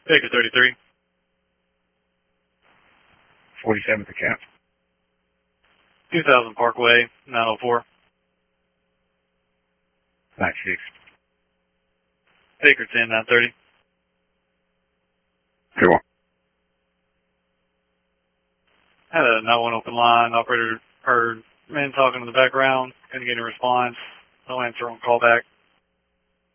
Baker 33. 47th account. 2000 Parkway, 904. 96. Baker 10, 930. 2-1. Had a 9-1 open line. Operator heard men talking in the background. Couldn't get any response. No answer on callback.